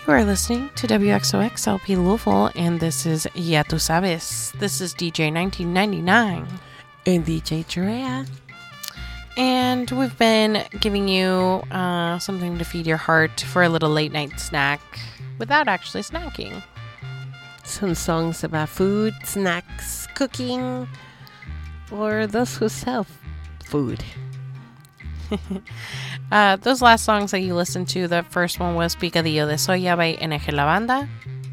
You are listening to WXOX LP Louisville, and this is Ya Tu Sabes. This is DJ 1999. And DJ Drea. And we've been giving you something to feed your heart for a little late night snack without actually snacking. Some songs about food, snacks, cooking, or those who sell food. Those last songs that you listened to, the first one was Picadillo de Soya by NG La Banda.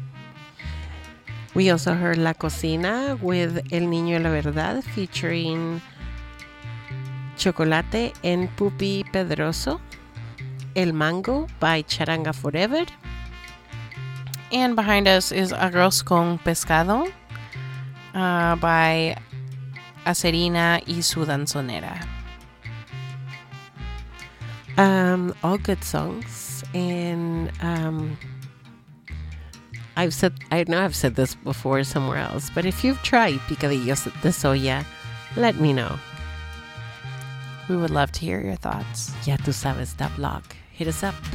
We also heard La Cocina with El Niño La Verdad featuring Chocolate and Pupi Pedroso. El Mango by Charanga Forever. And behind us is Arroz con Pescado by Acerina y su Danzonera. All good songs, and I know I've said this before somewhere else, but if you've tried Picadillos de Soya, let me know. We would love to hear your thoughts. Ya Tu Sabes, that blog. Hit us up.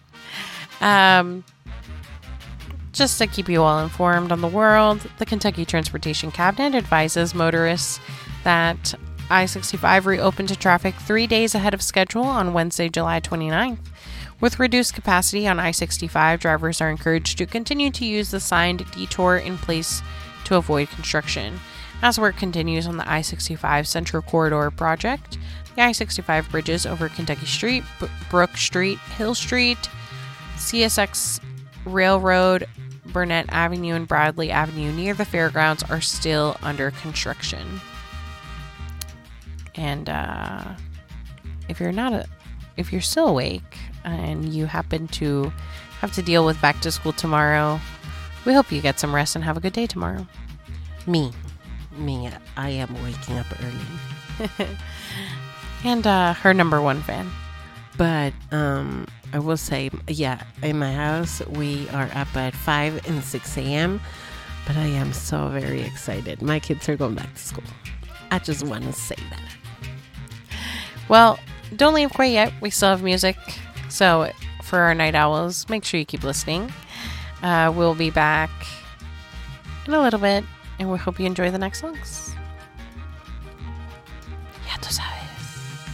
Just to keep you all informed on the world, the Kentucky Transportation Cabinet advises motorists that I-65 reopened to traffic 3 days ahead of schedule on Wednesday, July 29th. With reduced capacity on I-65, drivers are encouraged to continue to use the signed detour in place to avoid construction. As work continues on the I-65 Central Corridor project, the I-65 bridges over Kentucky Street, Brook Street, Hill Street, CSX Railroad, Burnett Avenue, and Bradley Avenue near the fairgrounds are still under construction. And if you're still awake and you happen to have to deal with back to school tomorrow, we hope you get some rest and have a good day tomorrow. Me, I am waking up early. And her number one fan. But I will say, yeah, in my house, we are up at 5 and 6 a.m., but I am so very excited. My kids are going back to school. I just want to say that. Well, don't leave quite yet. We still have music. So for our night owls, make sure you keep listening. We'll be back in a little bit, and we hope you enjoy the next songs.